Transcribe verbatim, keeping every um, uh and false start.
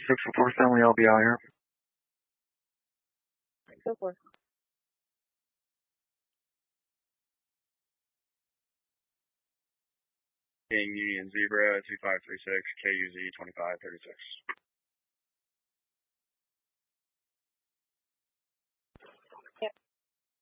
six four Stanley L B I here. Go for it. King Union Zebra two five three six K U Z twenty-five thirty-six.